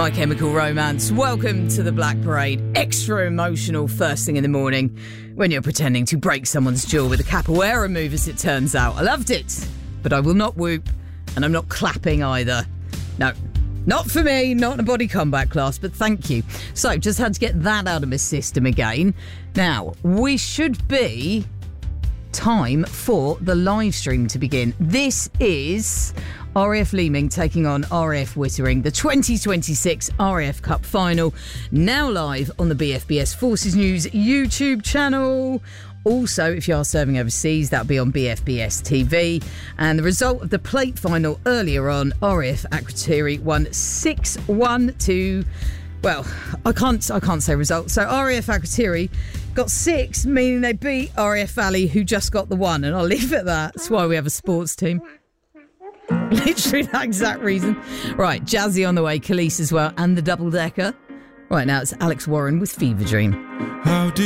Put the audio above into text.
My Chemical Romance. Welcome to the Black Parade. Extra emotional first thing in the morning when you're pretending to break someone's jaw with a capoeira move, as it turns out. I loved it, but I will not whoop, and I'm not clapping either. No, not for me, not in a body combat class, but thank you. So, just had to get that out of my system again. Now, we should be time for the live stream to begin. This is RAF Leeming taking on RAF Wittering, the 2026 RAF Cup final, now live on the BFBS Forces News YouTube channel. Also, if you are serving overseas, that'll be on BFBS TV. And the result of the plate final earlier on, RAF Akrotiri won 6-1 to... Well, I can't say results. So RAF Akrotiri got 6, meaning they beat RAF Valley, who just got the 1. And I'll leave it at that. That's why we have a sports team. Literally that exact reason. Right, Jazzy on the way, Khalees as well, and the double-decker. Right, now it's Alex Warren with Fever Dream.